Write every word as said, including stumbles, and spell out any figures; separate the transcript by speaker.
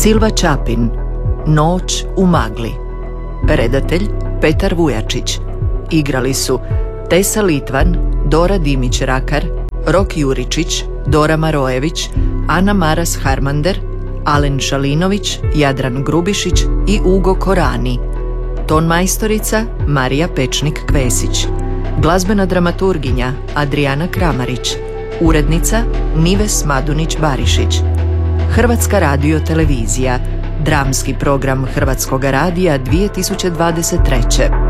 Speaker 1: Silva Čapin, Noć u magli. Redatelj Petar Vujačić. Igrali su Tesa Litvan, Dora Dimić-Rakar, Rok Juričić, Dora Marojević, Ana Maras Harmander, Alen Šalinović, Jadran Grubišić i Ugo Korani. Ton majstorica Marija Pečnik-Kvesić. Glazbena dramaturginja Adriana Kramarić. Urednica Nives Madunić-Barišić. Hrvatska radiotelevizija. Dramski program Hrvatskoga radija dvije tisuće dvadeset treće.